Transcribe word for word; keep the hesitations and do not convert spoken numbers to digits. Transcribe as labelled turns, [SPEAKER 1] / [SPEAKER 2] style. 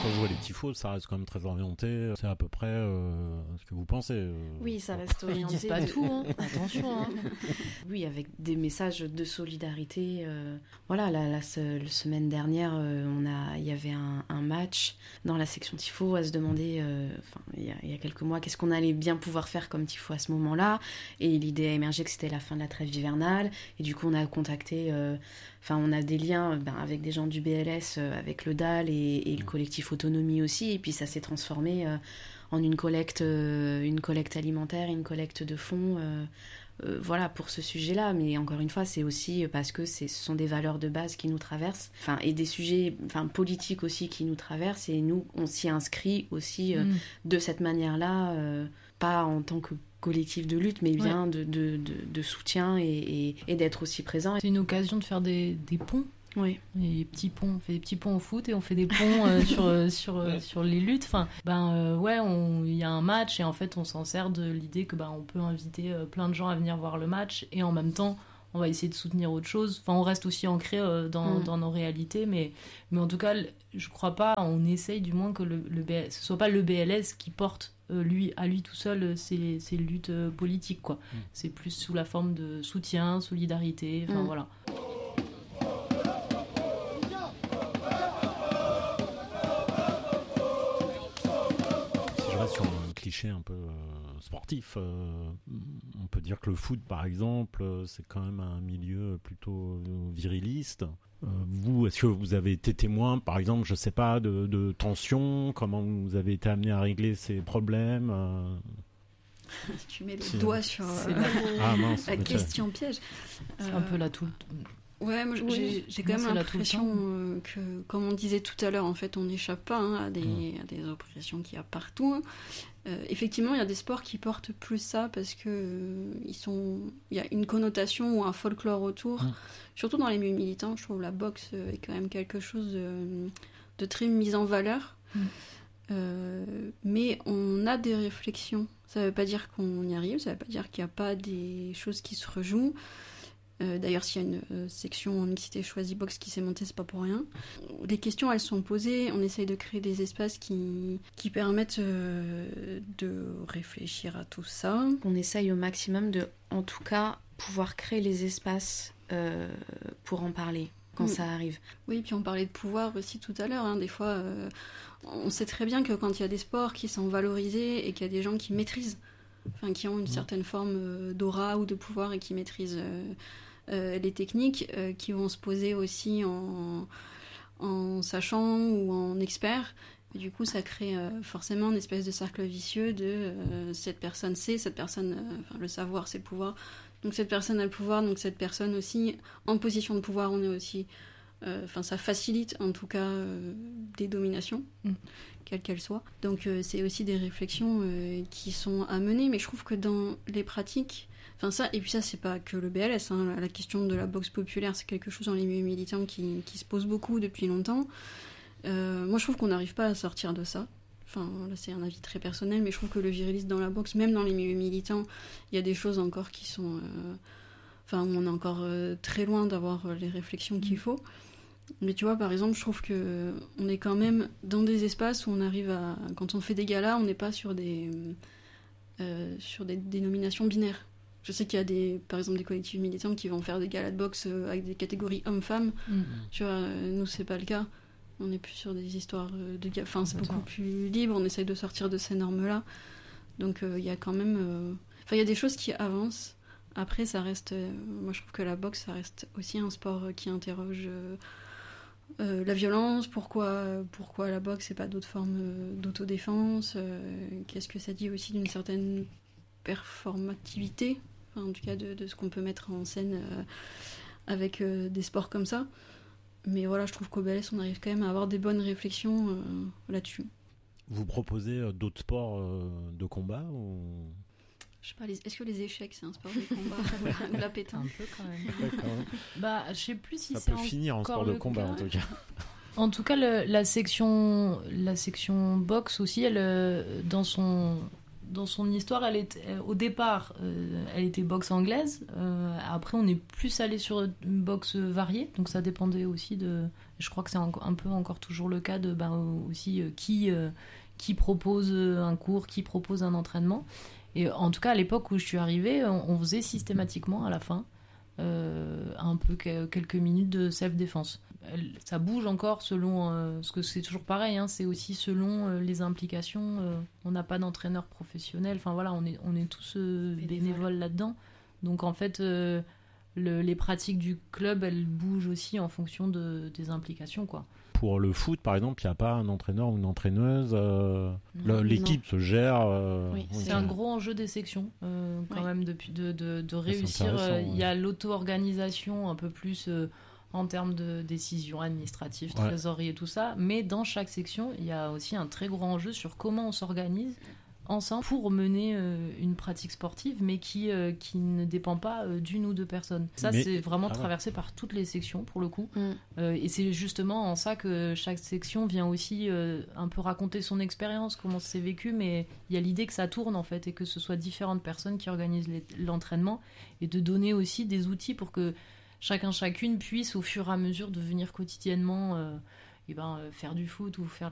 [SPEAKER 1] quand vous voyez les tifos, ça reste quand même très orienté. C'est à peu près euh, ce que vous pensez. Euh...
[SPEAKER 2] Oui, ça reste orienté.
[SPEAKER 3] Ils disent pas tout, hein. Attention. Hein.
[SPEAKER 2] Oui, avec des messages de solidarité. Euh, voilà, la, la, la semaine dernière, euh, on a, il y avait un, un match dans la section tifo à se demander, enfin, euh, il, il y a quelques mois, qu'est-ce qu'on allait bien pouvoir faire comme tifo à ce moment-là. Et l'idée a émergé que c'était la fin de la trêve hivernale. Et du coup, on a contacté, enfin, euh, on a des liens ben, avec des gens du B L S, euh, avec le D A L et, et le collectif Autonomie aussi. Et puis, ça s'est transformé euh, en une collecte, euh, une collecte alimentaire, une collecte de fonds, euh, euh, voilà, pour ce sujet-là. Mais encore une fois, c'est aussi parce que c'est, ce sont des valeurs de base qui nous traversent, enfin, et des sujets, enfin, politiques aussi qui nous traversent. Et nous, on s'y inscrit aussi euh, mmh. de cette manière-là, euh, pas en tant que collectif de lutte, mais bien ouais. de, de, de, de soutien et, et, et d'être aussi présent.
[SPEAKER 3] C'est une occasion de faire des, des ponts.
[SPEAKER 2] Oui.
[SPEAKER 3] Les petits ponts, on fait des petits ponts au foot et on fait des ponts euh, sur, euh, sur, euh, sur les luttes. Enfin, ben euh, ouais, il y a un match et en fait on s'en sert de l'idée que ben, on peut inviter euh, plein de gens à venir voir le match et en même temps on va essayer de soutenir autre chose. Enfin, on reste aussi ancré euh, dans, mmh. dans nos réalités, mais, mais en tout cas, je crois pas, on essaye du moins que le, le B L S, ce soit pas le B L S qui porte euh, lui, à lui tout seul ces, ces luttes euh, politiques, quoi. Mmh. C'est plus sous la forme de soutien, solidarité, enfin mmh. voilà.
[SPEAKER 1] Sur un cliché un peu euh, sportif, euh, on peut dire que le foot, par exemple, c'est quand même un milieu plutôt viriliste. Euh, vous, est-ce que vous avez été témoin, par exemple, je sais pas, de, de tensions, comment vous avez été amené à régler ces problèmes euh...
[SPEAKER 4] Tu mets le c'est... doigt sur euh,
[SPEAKER 3] la,
[SPEAKER 1] ah, mince,
[SPEAKER 4] la question piège.
[SPEAKER 3] C'est euh... un peu là tout.
[SPEAKER 4] Ouais, moi oui, j'ai, j'ai quand même l'impression euh, que, comme on disait tout à l'heure, en fait, on n'échappe pas hein, à, des, mmh. à des oppressions qu'il y a partout. Hein. Euh, effectivement, il y a des sports qui portent plus ça parce que euh, ils sont, il y a une connotation ou un folklore autour. Mmh. Surtout dans les milieux militants, je trouve la boxe est quand même quelque chose de, de très mis en valeur. Mmh. Euh, mais on a des réflexions. Ça ne veut pas dire qu'on y arrive, ça ne veut pas dire qu'il n'y a pas des choses qui se rejouent. Euh, d'ailleurs, s'il y a une euh, section en mixité choisie box qui s'est montée, c'est pas pour rien. Les questions, elles sont posées. On essaye de créer des espaces qui, qui permettent euh, de réfléchir à tout ça.
[SPEAKER 2] On essaye au maximum de, en tout cas, pouvoir créer les espaces euh, pour en parler quand mmh. ça arrive.
[SPEAKER 4] Oui, puis on parlait de pouvoir aussi tout à l'heure. Hein. Des fois, euh, on sait très bien que quand il y a des sports qui sont valorisés et qu'il y a des gens qui maîtrisent, enfin, qui ont une mmh. certaine forme d'aura ou de pouvoir et qui maîtrisent euh, euh, les techniques, euh, qui vont se poser aussi en, en sachant ou en expert. Et du coup, ça crée euh, forcément une espèce de cercle vicieux de euh, cette personne sait, cette personne, euh, enfin, le savoir, c'est le pouvoir. Donc cette personne a le pouvoir, donc cette personne aussi, en position de pouvoir, on est aussi... Enfin, euh, ça facilite en tout cas euh, des dominations, mmh. quelles qu'elles soient. Donc euh, c'est aussi des réflexions euh, qui sont à mener, mais je trouve que dans les pratiques, enfin ça, et puis ça c'est pas que le B L S, hein, la question de la boxe populaire c'est quelque chose dans les milieux militants qui, qui se pose beaucoup depuis longtemps. Euh, moi je trouve qu'on n'arrive pas à sortir de ça. Enfin là c'est un avis très personnel, mais je trouve que le virilisme dans la boxe, même dans les milieux militants, il y a des choses encore qui sont... Euh, Enfin, on est encore euh, très loin d'avoir les réflexions qu'il faut. Mais tu vois, par exemple, je trouve que on est quand même dans des espaces où on arrive à... Quand on fait des galas, on n'est pas sur des, euh, sur des dénominations binaires. Je sais qu'il y a, des, par exemple, des collectifs militants qui vont faire des galas de boxe avec des catégories hommes-femmes. Mmh. Tu vois, nous, c'est pas le cas. On n'est plus sur des histoires de... Enfin, c'est beaucoup plus libre. On essaye de sortir de ces normes-là. Donc, il euh, y a quand même... Euh... Enfin, il y a des choses qui avancent. Après, ça reste... Euh, moi, je trouve que la boxe, ça reste aussi un sport qui interroge euh, euh, la violence. Pourquoi, pourquoi la boxe et pas d'autres formes euh, d'autodéfense euh, Qu'est-ce que ça dit aussi d'une certaine performativité, enfin, en tout cas de, de ce qu'on peut mettre en scène euh, avec euh, des sports comme ça. Mais voilà, je trouve qu'au B L S, on arrive quand même à avoir des bonnes réflexions euh, là-dessus.
[SPEAKER 1] Vous proposez d'autres sports euh, de combat ou...
[SPEAKER 4] Je sais pas, les... est-ce que les échecs c'est un sport de combat ou la pétanque?
[SPEAKER 3] Un peu quand même. Ouais, quand même. Bah, je sais plus si
[SPEAKER 1] ça
[SPEAKER 3] c'est
[SPEAKER 1] peut finir en sport de combat
[SPEAKER 3] cas.
[SPEAKER 1] En tout cas.
[SPEAKER 3] En tout cas, le, la section, la section boxe aussi, elle, dans son, dans son histoire, elle était, au départ, euh, elle était boxe anglaise. Euh, après, on est plus allé sur une boxe variée, donc ça dépendait aussi de. Je crois que c'est un, un peu encore toujours le cas de ben, aussi euh, qui, euh, qui propose un cours, qui propose un entraînement. Et en tout cas, à l'époque où je suis arrivée, on, on faisait systématiquement à la fin euh, un peu que, quelques minutes de self-défense. Ça bouge encore selon, euh, parce que c'est toujours pareil, hein, c'est aussi selon euh, les implications. Euh, on n'a pas d'entraîneur professionnel, enfin voilà, on est, on est tous euh, bénévoles là-dedans. Donc en fait, euh, le, les pratiques du club, elles bougent aussi en fonction de, des implications, quoi.
[SPEAKER 1] Pour le foot, par exemple, il n'y a pas un entraîneur ou une entraîneuse. Euh,
[SPEAKER 2] Non,
[SPEAKER 1] le, l'équipe
[SPEAKER 2] non.
[SPEAKER 1] se gère. Euh,
[SPEAKER 2] Oui,
[SPEAKER 3] C'est
[SPEAKER 2] c'est
[SPEAKER 3] un gros enjeu des sections, euh, quand
[SPEAKER 2] Ouais.
[SPEAKER 3] même, depuis de, de, de
[SPEAKER 1] c'est
[SPEAKER 3] réussir.
[SPEAKER 1] intéressant,
[SPEAKER 3] euh, Il
[SPEAKER 1] ouais.
[SPEAKER 3] y a l'auto-organisation un peu plus euh, en termes de décisions administratives,
[SPEAKER 1] Ouais.
[SPEAKER 3] trésorerie et tout ça. Mais dans chaque section, il y a aussi un très gros enjeu sur comment on s'organise ensemble pour mener euh, une pratique sportive, mais qui, euh, qui ne dépend pas euh, d'une ou deux personnes. Ça,
[SPEAKER 1] Mais-
[SPEAKER 3] c'est vraiment
[SPEAKER 1] ah ouais.
[SPEAKER 3] traversé par toutes les sections, pour le coup.
[SPEAKER 2] Mm.
[SPEAKER 3] Euh, et c'est justement en ça que chaque section vient aussi euh, un peu raconter son expérience, comment c'est vécu, mais il y a l'idée que ça tourne en fait et que ce soit différentes personnes qui organisent les- l'entraînement et de donner aussi des outils pour que chacun chacune puisse au fur et à mesure de venir quotidiennement euh, eh ben, euh, faire du foot ou faire